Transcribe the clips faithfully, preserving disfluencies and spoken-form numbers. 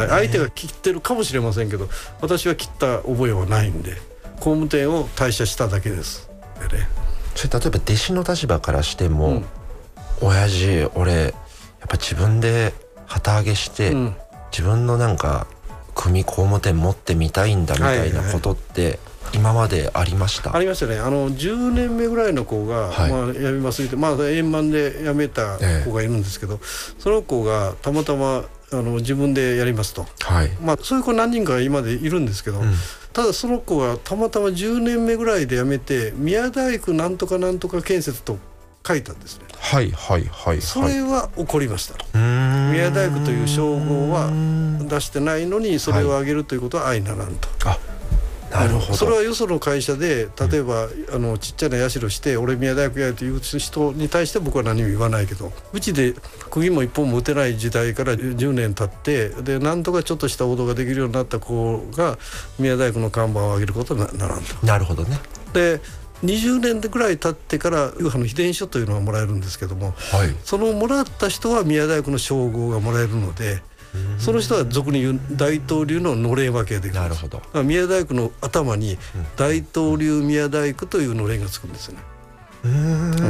はい、相手が切ってるかもしれませんけど、私は切った覚えはないんで、工務店を退社しただけですでね。 それ例えば弟子の立場からしても、うん、親父俺やっぱ自分で旗揚げして、うん、自分のなんか組工務店持ってみたいんだみたいなことって今までありました？ ありましたね。あのじゅうねんめぐらいの子が、はい、まあ、辞めますって、まあ、円満で辞めた子がいるんですけど、ええ、その子がたまたまあの自分でやりますと、はい、まあ、そういう子何人か今でいるんですけど、うん、ただその子がたまたまじゅうねんめぐらいで辞めて宮大工なんとかなんとか建設と書いたんですね。 はいはいはい、はい、 それは起こりました。宮大工という称号は出してないのにそれを上げるということは相ならんと、はい、あ、なるほど。それはよその会社で例えば、うん、あのちっちゃな社して俺宮大工やるという人に対して僕は何も言わないけど、うちで釘も一本も打てない時代からじゅうねん経ってでなんとかちょっとした報道ができるようになった子が宮大工の看板を上げることにならんと。 なるほどね。 でにじゅうねんぐらい経ってから流派の秘伝書というのがもらえるんですけども、はい、そのもらった人は宮大工の称号がもらえるので、その人は俗に言う大東流ののれん分けができるんです。なるほど。宮大工の頭に大東流宮大工というのれんがつくんですよね。うーん、うん、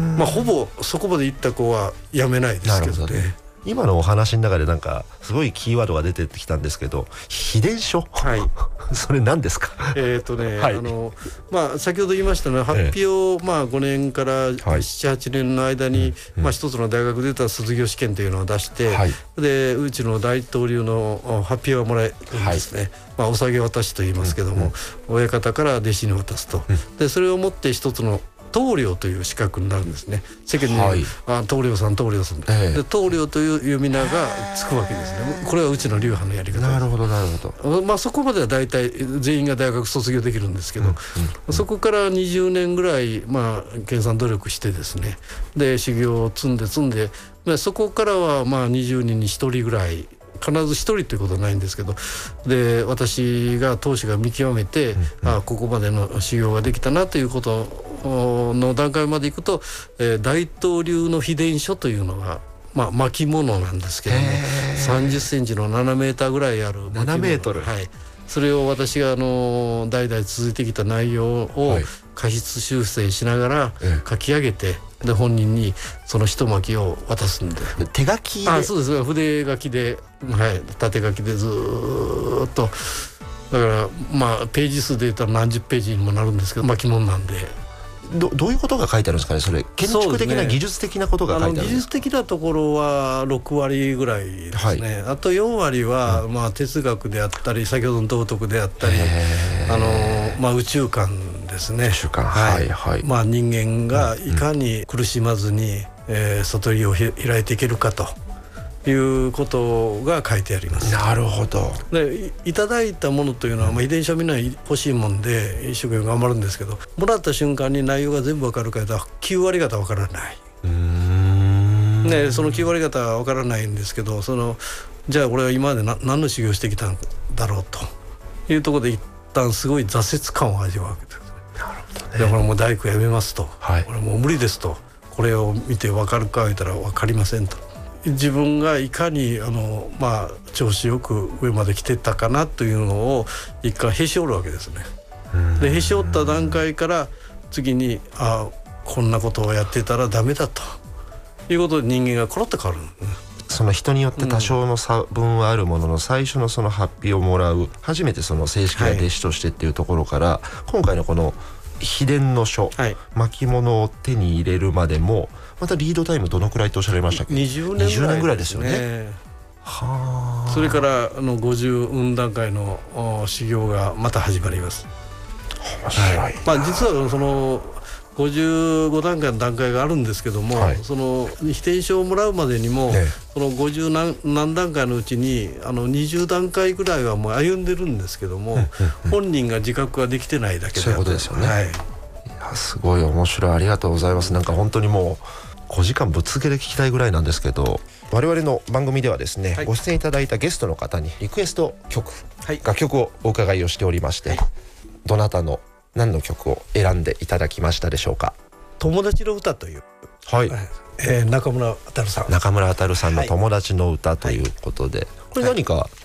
まあほぼそこまでいった子はやめないですけどね。 今のお話の中でなんかすごいキーワードが出てきたんですけど、秘伝書、はい、それ何ですか？ えっとね、はい、あのまあ、先ほど言いましたのは発表を、まあ、ごねんからなな、はちねんの間に、うん、まあ、一つの大学で出た卒業試験というのを出して、はい、でうちの大東流の発表がもらえるんですね、はい、まあ、お下げ渡しと言いますけども、うん、親方から弟子に渡すと、うん、でそれをもって一つの棟梁という資格になるんですね。世間に、はい、あ棟梁さん棟梁さん、ええ、で棟梁という呼び名がつくわけですね。これはうちの流派のやり方です。 なるほどなるほど。まあそこまでは大体全員が大学卒業できるんですけど、うんうんうん、そこからにじゅうねんぐらい、まあ、研鑽努力してですね、で修行を積んで積んで、でそこからはまあにじゅうにんにひとりぐらい、必ず一人ということはないんですけど、で私が当主が見極めて、うんうん、あここまでの修行ができたなということの段階までいくと、えー、大東流の秘伝書というのが、まあ、巻物なんですけども、さんじゅっセンチのななメーターぐらいある巻物、 ななメートル、 はい、それを私があの代々続いてきた内容を過失修正しながら書き上げて、で本人にその一巻きを渡すんで、 手書きで、 あそうです筆書きで、はい、縦書きでずっと、だからまあページ数で言ったら何十ページにもなるんですけど、巻物なんで。 ど, どういうことが書いてあるんですかね。それ建築的な技術的なことが書いてあるんですか？ 技術的なところはろくわりぐらいですね、はい、あとよんわりは、うん、まあ、哲学であったり先ほどの道徳であったり、あの、まあ、宇宙観ですね。宇宙観、はいはい、まあ、人間がいかに苦しまずに、うん、えー、悟りを開いていけるかということが書いてあります。 なるほど。 でいただいたものというのは、まあ、遺伝子はみんな欲しいもんで一生懸命頑張るんですけど、もらった瞬間に内容が全部分かるかときゅうわり方分からない。うーん、でそのきゅうわり方は分からないんですけど、そのじゃあ俺は今までな何の修行してきたんだろうというところで一旦すごい挫折感を味わうわけです。なるほどね。でこれもう大工やめますと、はい、これもう無理ですと、これを見て分かるか言ったら分かりませんと。自分がいかにあの、まあ、調子よく上まで来てたかなというのを一回へし折るわけですね。でへし折った段階から次にあこんなことをやってたらダメだということで人間がコロッと変わる、ね、 その人によって多少の差分はあるものの、うん、最初のその発表をもらう初めてその正式な弟子としてっていうところから、はい、今回のこの秘伝の書、はい、巻物を手に入れるまでもまたリードタイムどのくらいとおっしゃられましたっけ？ にじゅうねんぐらいですね。にじゅうねんぐらいですよね。はあ。それからあのごじゅううん段階の修行がまた始まります。 面白い、はい、 まあ、実はそのごじゅうご段階の段階があるんですけども、はい、その秘伝書をもらうまでにも、ね、そのごじゅう 何, 何段階のうちにあのにじゅう段階ぐらいはもう歩んでるんですけども、うんうんうん、本人が自覚ができてないだけで、 そういうことですよね、はい、いやすごい面白い、ありがとうございます。なんか本当にもうごじかんぶっつけで聞きたいぐらいなんですけど、我々の番組ではですね、はい、ご出演いただいたゲストの方にリクエスト曲、はい、楽曲をお伺いをしておりまして、はい、どなたの何の曲を選んでいただきましたでしょうか？ 友達の歌という、 はい、 えー、中村あたるさん中村あたるさんの友達の歌ということで、はい、これ何か